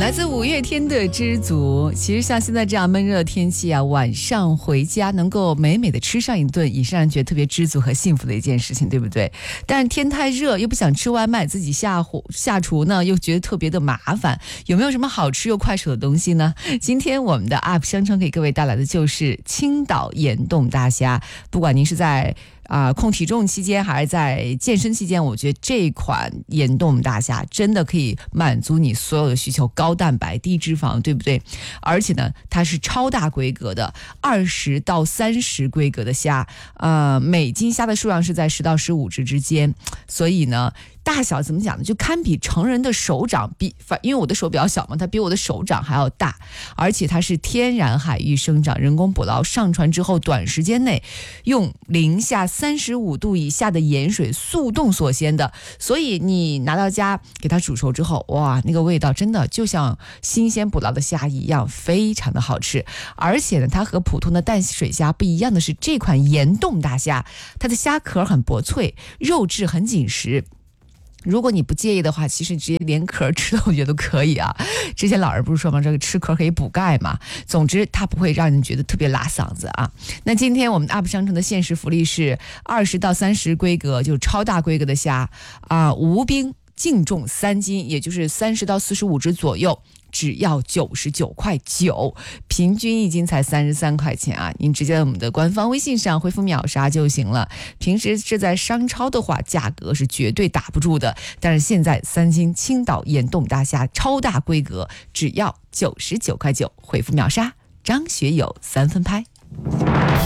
来自五月天的知足。其实像现在这样闷热的天气啊，晚上回家能够美美的吃上一顿，也是让人觉得特别知足和幸福的一件事情，对不对？但是天太热，又不想吃外卖，自己下厨呢，又觉得特别的麻烦。有没有什么好吃又快手的东西呢？今天我们的 UP 商城给各位带来的就是青岛盐冻大虾。不管您是在控体重期间还是在健身期间，我觉得这款盐冻大虾真的可以满足你所有的需求，高蛋白低脂肪，对不对？而且呢它是超大规格的20到30规格的虾，每斤虾的数量是在10到15只之间，所以呢大小怎么讲呢，就堪比成人的手掌，因为我的手比较小嘛，它比我的手掌还要大，而且它是天然海域生长，人工捕捞，上船之后短时间内用零下35度以下的盐水速冻所鲜的，所以你拿到家给它煮熟之后，哇，那个味道真的就像新鲜捕捞的虾一样，非常的好吃。而且呢，它和普通的淡水虾不一样的是，这款盐冻大虾它的虾壳很薄脆，肉质很紧实。如果你不介意的话，其实直接连壳吃的我觉得都可以啊。之前老人不是说吗，这个吃壳可以补钙嘛。总之它不会让人觉得特别拉嗓子啊。那今天我们 UP 商城的限时福利是20到30规格，就是超大规格的虾无冰净重3斤，也就是30到45只左右，只要99.9块，平均一斤才33块钱啊！您直接在我们的官方微信上回复秒杀就行了。平时是在商超的话，价格是绝对打不住的，但是现在3斤青岛盐冻大虾超大规格，只要99.9块，回复秒杀，张学友3分拍。